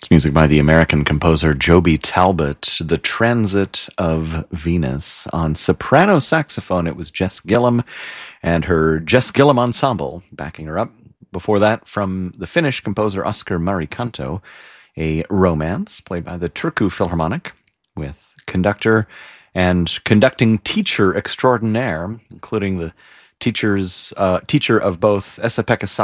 That's music by the American composer Joby Talbot, The Transit of Venus. On soprano saxophone, it was Jess Gillum and her Jess Gillum Ensemble backing her up. Before that, from the Finnish composer Oskar Marikanto, a romance played by the Turku Philharmonic with conductor and conducting teacher extraordinaire, including the teacher of both Esa-Pekka